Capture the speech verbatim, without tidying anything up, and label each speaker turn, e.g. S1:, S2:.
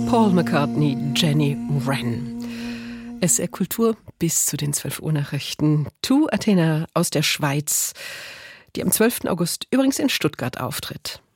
S1: Paul McCartney, Jenny Wren. S R Kultur bis zu den zwölf Uhr Nachrichten. Tu Athena aus der Schweiz, die am zwölften August übrigens in Stuttgart auftritt.